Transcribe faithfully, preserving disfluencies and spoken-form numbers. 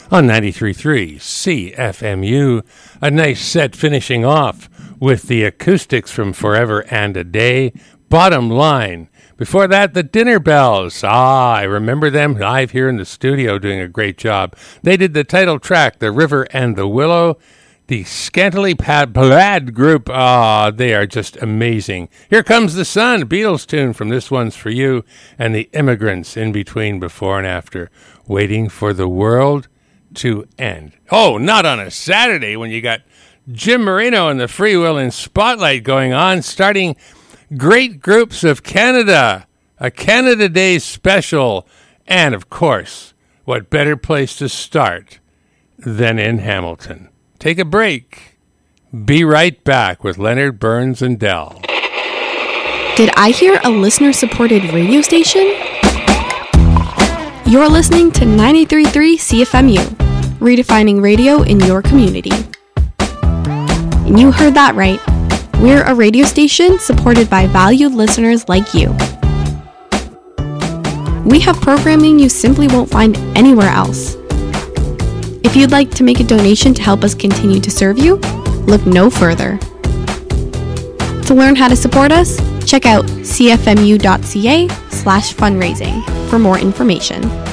on ninety-three point three C F M U. A nice set finishing off with the acoustics from Forever and a Day, Bottom Line. Before that, the Dinner Bells. Ah, I remember them live here in the studio doing a great job. They did the title track, The River and the Willow. The Scantily Plaid Group, ah, they are just amazing. Here Comes the Sun, Beatles tune from This One's For You, and the Immigrants in between, before and after, Waiting for the World to End. Oh, not on a Saturday when you got Jim Marino and the Free Will in Spotlight going on, starting Great Groups of Canada, a Canada Day special, and of course, what better place to start than in Hamilton. Take a break. Be right back with Leonard, Burns, and Dell. Did I hear a listener-supported radio station? You're listening to ninety-three point three C F M U, redefining radio in your community. And you heard that right. We're a radio station supported by valued listeners like you. We have programming you simply won't find anywhere else. If you'd like to make a donation to help us continue to serve you, look no further. To learn how to support us, check out c f m u dot c a slash fundraising for more information.